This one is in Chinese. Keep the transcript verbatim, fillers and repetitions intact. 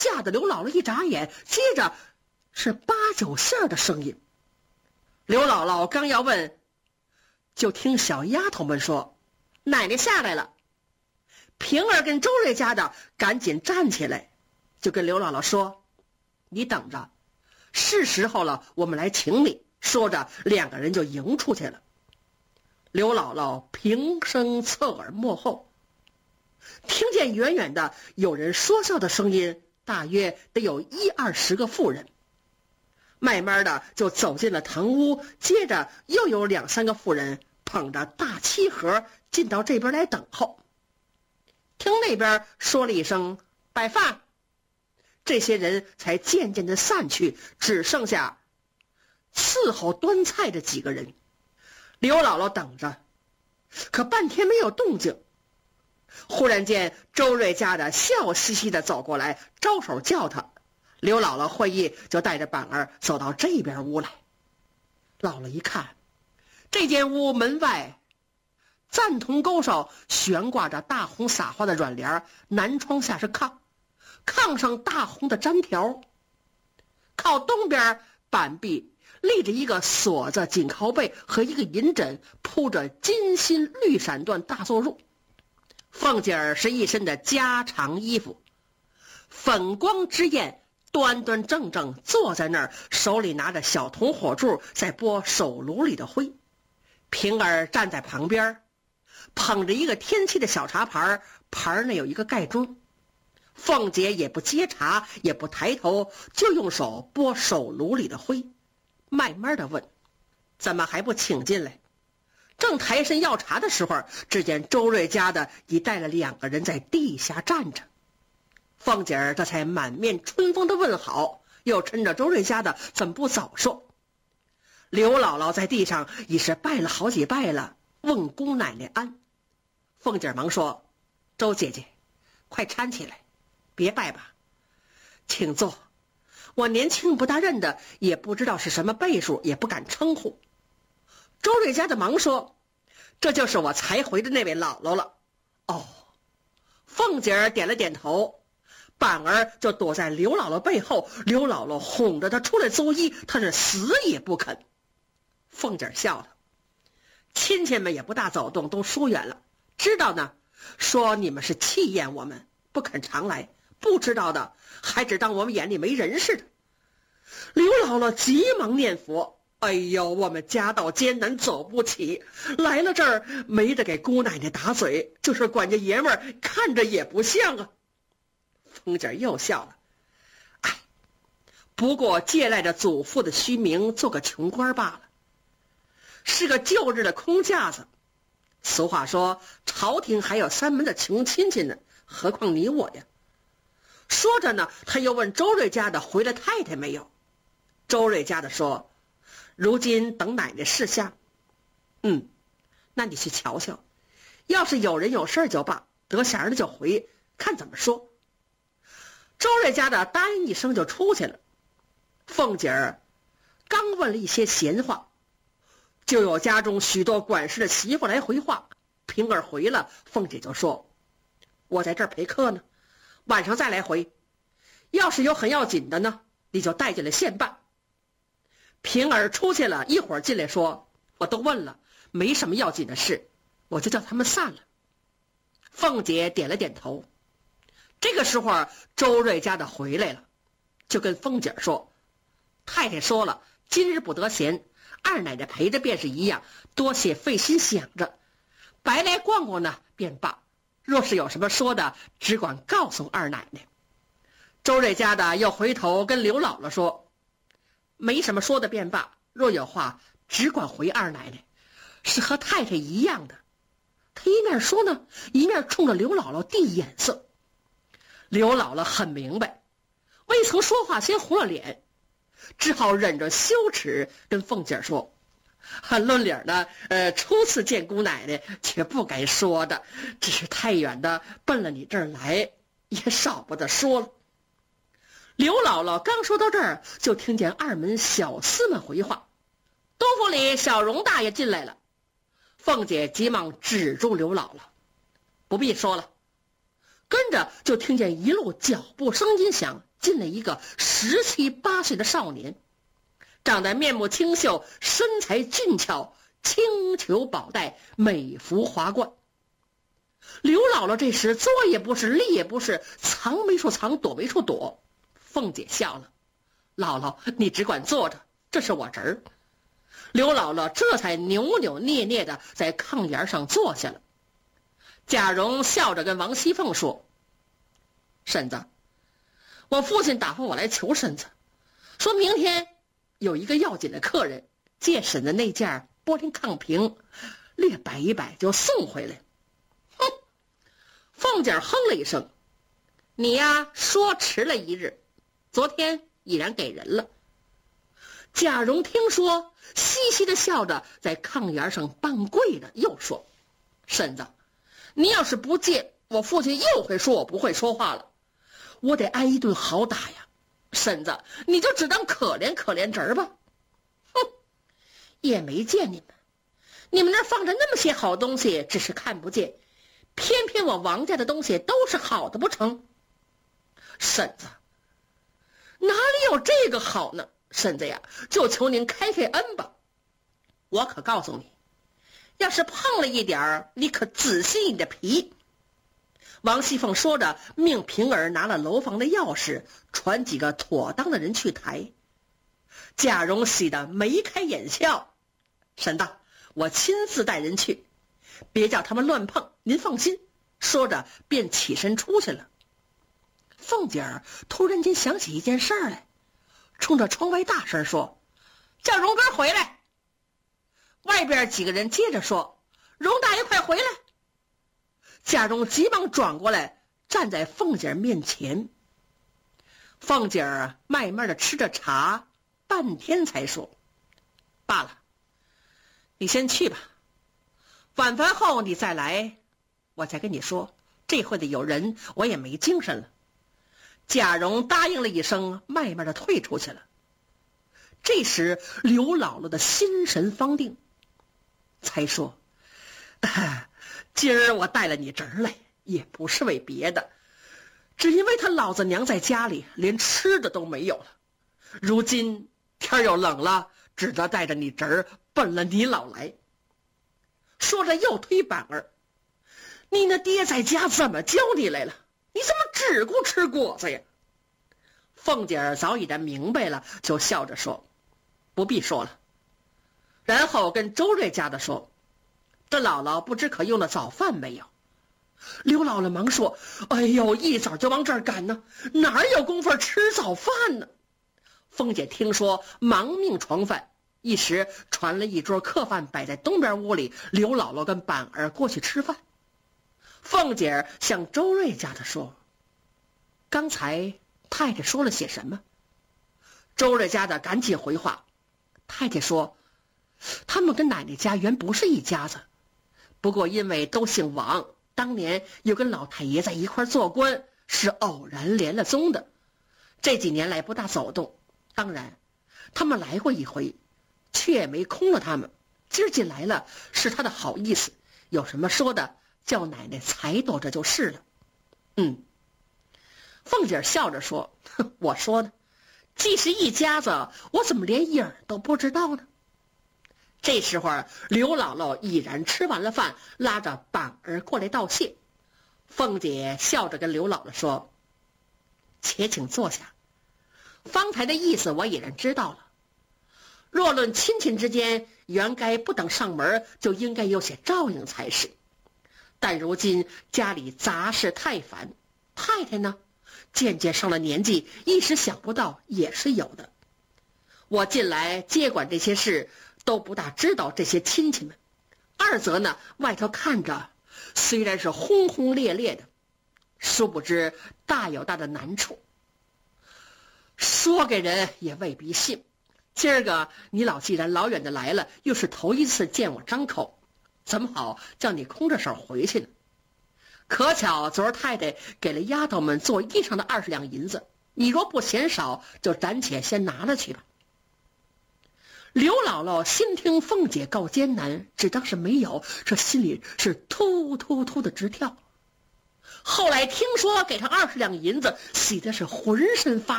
吓得刘姥姥一眨眼，接着是八九下的声音。刘姥姥刚要问，就听小丫头们说：“奶奶下来了。”平儿跟周瑞家的赶紧站起来，就跟刘姥姥说：“你等着，是时候了，我们来请你。”说着，两个人就迎出去了。刘姥姥平生侧耳幕后，听见远远的有人说笑的声音，大约得有一二十个妇人，慢慢的就走进了堂屋。接着又有两三个妇人捧着大漆盒进到这边来等候。听那边说了一声摆饭，这些人才渐渐的散去，只剩下伺候端菜的几个人。刘姥姥等着，可半天没有动静。忽然间周瑞家的笑嘻嘻的走过来，招手叫他。刘姥姥会意，就带着板儿走到这边屋来。姥姥一看，这间屋门外赞同沟上悬挂着大红撒花的软帘，南窗下是炕，炕上大红的毡条，靠东边板壁立着一个锁子紧靠背和一个银枕，铺着金心绿闪缎大坐褥。凤姐儿是一身的家常衣服，粉光之艳，端端正正坐在那儿，手里拿着小铜火柱在拨手炉里的灰。平儿站在旁边，捧着一个天漆的小茶盘，盘内有一个盖钟。凤姐也不接茶，也不抬头，就用手拨手炉里的灰，慢慢的问：“怎么还不请进来？”正抬身要茶的时候，只见周瑞家的已带了两个人在地下站着。凤姐儿这才满面春风的问好，又趁着周瑞家的怎么不早说。刘姥姥在地上已是拜了好几拜了，问姑奶奶安。凤姐儿忙说：“周姐姐，快搀起来，别拜吧，请坐。我年轻不大认得，也不知道是什么辈数，也不敢称呼。”周瑞家的忙说：“这就是我才回的那位姥姥了。”哦，凤姐儿点了点头，板儿就躲在刘姥姥背后。刘姥姥哄着她出来作揖，她是死也不肯。凤姐儿笑了，亲戚们也不大走动，都疏远了。知道呢，说你们是气厌我们，不肯常来；不知道的，还只当我们眼里没人似的。刘姥姥急忙念佛：“哎呦，我们家道艰难，走不起，来了这儿没得给姑奶奶打嘴，就是管家爷们儿看着也不像啊。”凤姐又笑了：“哎，不过借赖着祖父的虚名，做个穷官罢了，是个旧日的空架子。俗话说，朝廷还有三门的穷亲戚呢，何况你我呀。”说着呢，他又问周瑞家的回了太太没有。周瑞家的说：“如今等奶奶示下。”“嗯，那你去瞧瞧，要是有人有事就罢，得闲了就回，看怎么说。”周瑞家的答应一声就出去了。凤姐儿刚问了一些闲话，就有家中许多管事的媳妇来回话。平儿回了，凤姐就说：“我在这儿陪客呢，晚上再来回。要是有很要紧的呢，你就带进来现办。”平儿出去了一会儿进来说：“我都问了，没什么要紧的事，我就叫他们散了。”凤姐点了点头。这个时候周瑞家的回来了，就跟凤姐说：“太太说了，今日不得闲，二奶奶陪着便是一样，多些费心想着，白来逛逛呢便罢，若是有什么说的，只管告诉二奶奶。”周瑞家的又回头跟刘姥姥说：“没什么说的便罢，若有话只管回二奶奶，是和太太一样的。”他一面说呢，一面冲着刘姥姥递眼色。刘姥姥很明白，未曾说话先红了脸，只好忍着羞耻跟凤姐说：“论理呢，呃，初次见姑奶奶却不该说的，只是太远的奔了你这儿来，也少不得说了。”刘姥姥刚说到这儿，就听见二门小厮们回话：“东府里小荣大爷进来了。”凤姐急忙止住刘姥姥：“不必说了。”跟着就听见一路脚步声音响， 进了一个十七八岁的少年，长得面目清秀，身材俊俏，青裘宝带，美服华冠。刘姥姥这时坐也不是，立也不是，藏没处藏，躲没处躲。凤姐笑了：“姥姥，你只管坐着，这是我侄儿。”刘姥姥这才扭扭捏捏的在炕沿上坐下了。贾蓉笑着跟王熙凤说：“婶子，我父亲打发我来求婶子，说明天有一个要紧的客人，借婶子那件玻璃炕屏，略摆一摆就送回来。”哼！凤姐哼了一声：“你呀，说迟了一日，昨天已然给人了。”贾蓉听说，嘻嘻的笑着，在炕沿上半跪着，又说：“婶子，你要是不借，我父亲又会说我不会说话了，我得挨一顿好打呀。婶子，你就只当可怜可怜侄儿吧。”哼，也没见你们，你们那儿放着那么些好东西，只是看不见，偏偏我王家的东西都是好的不成？婶子，哪里有这个好呢？婶子呀，就求您开开恩吧。我可告诉你，要是碰了一点儿，你可仔细你的皮。王熙凤说着，命平儿拿了楼房的钥匙，传几个妥当的人去抬。贾蓉喜得眉开眼笑：“婶子，我亲自带人去，别叫他们乱碰，您放心。”说着便起身出去了。凤姐儿突然间想起一件事来，冲着窗外大声说：“叫荣哥回来！”外边几个人接着说：“荣大爷快回来！”贾蓉急忙转过来，站在凤姐儿面前。凤姐儿慢慢的吃着茶，半天才说：“罢了，你先去吧，晚饭后你再来，我再跟你说。这会子有人，我也没精神了。”贾蓉答应了一声，慢慢的退出去了。这时刘姥姥的心神方定，才说：“啊，今儿我带了你侄儿来，也不是为别的，只因为他老子娘在家里连吃的都没有了。如今天又冷了，只得带着你侄儿奔了你老来。”说着又推板儿：“你那爹在家怎么教你来了？你怎么只顾吃果子呀？”凤姐儿早已然明白了，就笑着说：“不必说了。”然后跟周瑞家的说：“这姥姥不知可用了早饭没有？”刘姥姥忙说：“哎呦，一早就往这儿赶呢，哪有功夫吃早饭呢？”凤姐听说，忙命传饭，一时传了一桌客饭摆在东边屋里，刘姥姥跟板儿过去吃饭。凤姐儿向周瑞家的说：“刚才太太说了些什么？”周瑞家的赶紧回话：“太太说，他们跟奶奶家原不是一家子，不过因为都姓王，当年又跟老太爷在一块做官，是偶然连了宗的。这几年来不大走动，当然他们来过一回，却也没空了他们。今儿进来了，是他的好意思，有什么说的，叫奶奶裁夺着就是了。”嗯。凤姐笑着说：“哼，我说呢，既是一家子，我怎么连影儿都不知道呢？”这时候刘姥姥已然吃完了饭，拉着板儿过来道谢。凤姐笑着跟刘姥姥说：“且请坐下，方才的意思我已然知道了。若论亲戚之间，原该不等上门就应该有些照应才是，但如今家里杂事太烦，太太呢渐渐上了年纪，一时想不到也是有的。我近来接管这些事，都不大知道这些亲戚们。二则呢，外头看着虽然是轰轰烈烈的，殊不知大有大的难处，说给人也未必信。今儿个你老既然老远的来了，又是头一次见我张口，怎么好叫你空着手回去呢？可巧昨儿太太给了丫头们做衣裳的二十两银子，你若不嫌少，就暂且先拿了去吧。”刘姥姥心听凤姐告艰难，只当是没有，这心里是突突突的直跳。 后来听说给他二十两银子，喜的是浑身发